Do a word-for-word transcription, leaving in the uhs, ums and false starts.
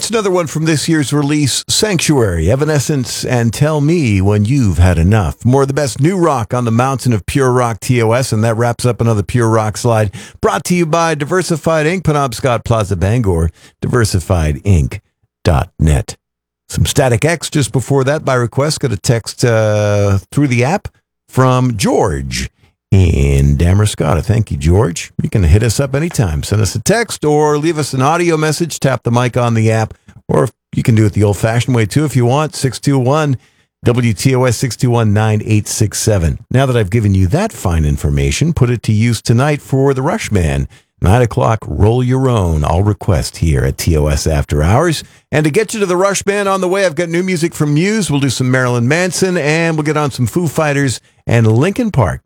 It's another one from this year's release, Sanctuary, Evanescence, and Tell Me When You've Had Enough. More of the best new rock on the mountain of pure rock T O S, and that wraps up another Pure Rock Slide, brought to you by Diversified Incorporated, Penobscot Plaza, Bangor, diversified inc dot net. Some Static X just before that by request. Got a text uh, through the app from George in Damascotta. Thank you, George. You can hit us up anytime. Send us a text or leave us an audio message. Tap the mic on the app, or you can do it the old-fashioned way, too, if you want. six two one W T O S, six two one, nine eight six seven. Now that I've given you that fine information, put it to use tonight for the Rushman. nine o'clock, Roll Your Own, all request here at T O S After Hours. And to get you to the Rushman on the way, I've got new music from Muse. We'll do some Marilyn Manson, and we'll get on some Foo Fighters and Linkin Park.